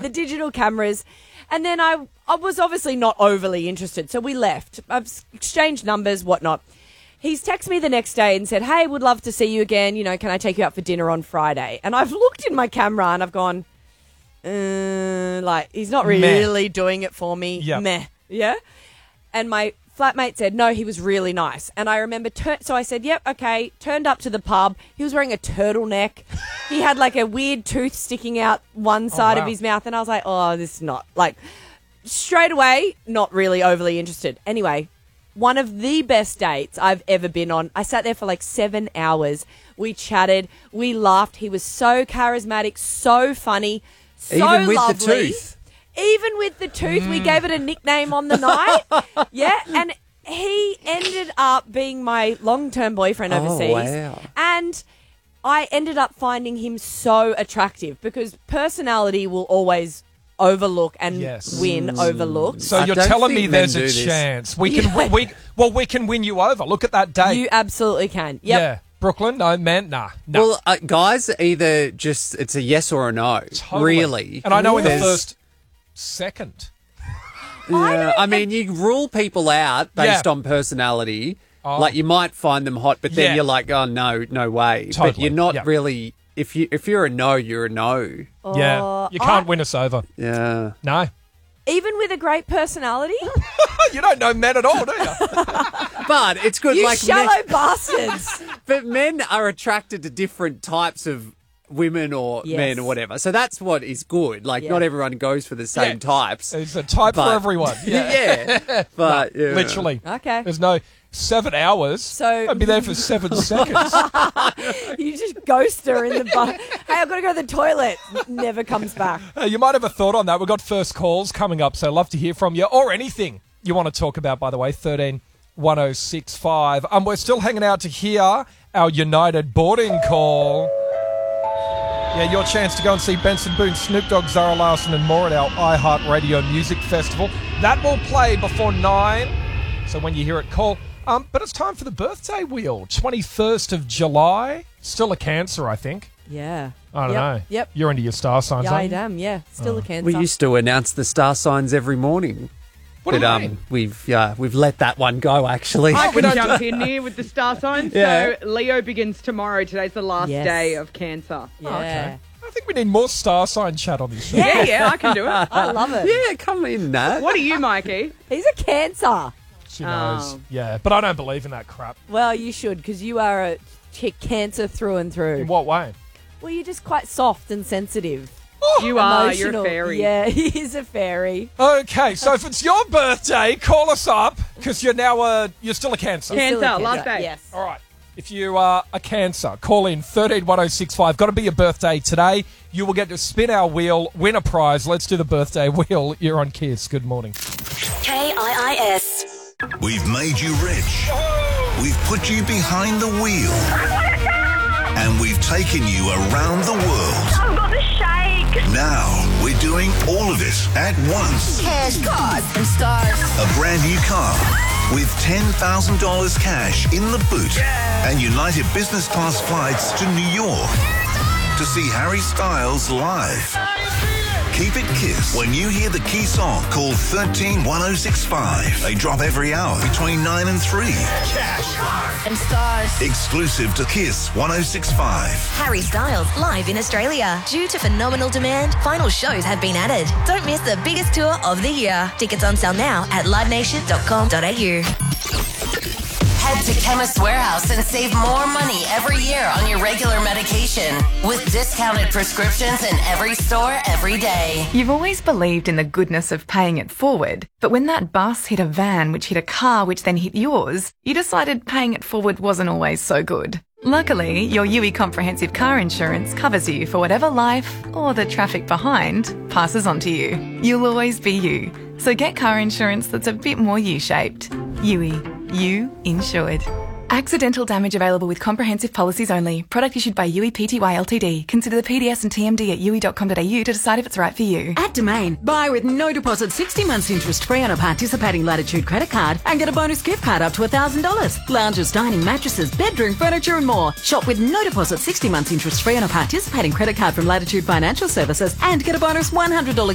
the digital cameras. And then I was obviously not overly interested, so we left. I've exchanged numbers, whatnot. He's texted me the next day and said, hey, would love to see you again. You know, can I take you out for dinner on Friday? And I've looked in my camera and I've gone, he's not really doing it for me. Yep. Meh. Yeah? And my flatmate said, no, he was really nice. And I remember, so I said, yep, okay, turned up to the pub. He was wearing a turtleneck. He had like a weird tooth sticking out one side of his mouth. And I was like, oh, this is not, like, straight away, not really overly interested. Anyway, one of the best dates I've ever been on. I sat there for like 7 hours. We chatted. We laughed. He was so charismatic, so funny, so Even with lovely. the tooth? Even with the tooth. We gave it a nickname on the night. Yeah, and he ended up being my long-term boyfriend overseas. Wow. And I ended up finding him so attractive because personality will always overlook and win overlooked. So I you're don't telling think me men there's do a this. chance we can we can win you over. Look at that date. You absolutely can. Yep. Yeah. Brooklyn, no, man, nah. Well, guys, either just it's a yes or a no. Totally. Really. And I know in the There's- first second. Yeah, I mean, you rule people out based Yeah. on personality. Oh. Like, you might find them hot, but then Yeah. you're like, oh, no way. But Totally. you're not Yeah. really... If you're a no, you're a no. Yeah. You can't win us over. Yeah. No. Even with a great personality? You don't know men at all, do you? But it's good. You like shallow bastards. But men are attracted to different types of women or men or whatever. So that's what is good. Like, not everyone goes for the same types. It's a type for everyone. Yeah. Yeah. But, yeah. Literally. Okay. There's no 7 hours. So- I'd be there for 7 seconds. You just ghost her in the bar. Hey, I've got to go to the toilet. Never comes back. You might have a thought on that. We've got first calls coming up, so love to hear from you or anything you want to talk about, by the way, 131065. We're still hanging out to hear our United boarding call. Yeah, your chance to go and see Benson Boone, Snoop Dogg, Zara Larsson and more at our iHeartRadio Music Festival. That will play before 9, so when you hear it, call. But it's time for the birthday wheel, 21st of July. Still a Cancer, I think. Yeah. I don't know. Yep. You're into your star signs, Yeah, I aren't you? am. Yeah. Still a Cancer. We used to announce the star signs every morning. What do But you mean? we've let that one go, actually. I can jump in here with the star signs. Yeah. So Leo begins tomorrow. Today's the last Yes. day of Cancer. Yeah. Okay. I think we need more star sign chat on this show. Yeah, I can do it. I love it. Yeah, come in, Nat. What are you, Mikey? He's a Cancer. She knows. Oh. Yeah, but I don't believe in that crap. Well, you should because you are a Cancer through and through. In what way? Well, you're just quite soft and sensitive. You are. Emotional. You're a fairy. Yeah, he is a fairy. Okay, so if it's your birthday, call us up because you're still a Cancer. Cancer, Still a last day. Yes. All right. If you are a Cancer, call in 131065. Got to be your birthday today. You will get to spin our wheel, win a prize. Let's do the birthday wheel. You're on Kiss. Good morning. KIIS. We've made you rich. We've put you behind the wheel. And we've taken you around the world. I've got the shake. Now we're doing all of it at once. Cash, cars, and stars. A brand new car with $10,000 cash in the boot and United business class flights to New York to see Harry Styles live. Keep it Kiss. When you hear the key song, call 131065. They drop every hour between 9 and 3. And stars. Exclusive to Kiss 1065. Harry Styles live in Australia. Due to phenomenal demand, final shows have been added. Don't miss the biggest tour of the year. Tickets on sale now at livenation.com.au. Head to Chemist Warehouse and save more money every year on your regular medication with discounted prescriptions in every store every day. You've always believed in the goodness of paying it forward, but when that bus hit a van which hit a car which then hit yours, you decided paying it forward wasn't always so good. Luckily, your UE Comprehensive Car Insurance covers you for whatever life, or the traffic behind, passes on to you. You'll always be you. So get car insurance that's a bit more U-shaped. UE. You insured. Accidental damage available with comprehensive policies only. Product issued by UE Pty Ltd. Consider the PDS and TMD at UE.com.au to decide if it's right for you. At Domain, buy with no deposit 60 months interest free on a participating Latitude credit card and get a bonus gift card up to $1,000. Lounges, dining, mattresses, bedroom, furniture and more. Shop with no deposit 60 months interest free on a participating credit card from Latitude Financial Services and get a bonus $100